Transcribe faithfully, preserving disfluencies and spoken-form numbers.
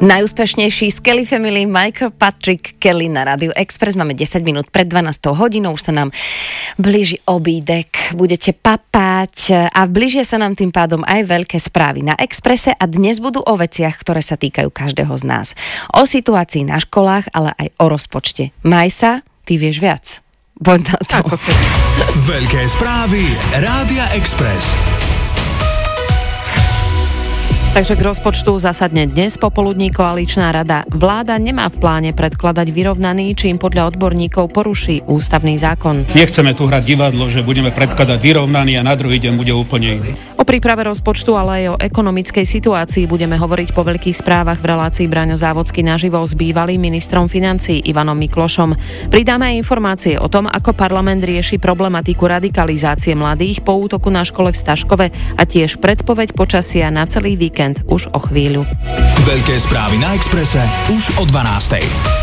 Najúspešnejší z Kelly Family, Michael Patrick Kelly na Rádiu Express. Máme desať minút pred dvanástou hodinou, už sa nám blíži obídek, budete papať a blížia sa nám tým pádom aj veľké správy na Expresse a dnes budú o veciach, ktoré sa týkajú každého z nás. O situácii na školách, ale aj o rozpočte. Majsa, ty vieš viac. Poď na to. Veľké správy Rádia Express. Takže k rozpočtu zasadne dnes popoludní koaličná rada. Vláda nemá v pláne predkladať vyrovnaný, čím podľa odborníkov poruší ústavný zákon. Nechceme tu hrať divadlo, že budeme predkladať vyrovnaný a na druhý deň bude úplne iný. O príprave rozpočtu, ale aj o ekonomickej situácii budeme hovoriť po veľkých správach v relácii Braňo Závodský naživo s bývalým ministrom financií Ivanom Miklošom. Pridáme aj informácie o tom, ako parlament rieši problematiku radikalizácie mladých po útoku na škole v Staškove a tiež predpoveď počasia na celý víkend už o chvíľu. Veľké správy na Expresse už o dvanástej.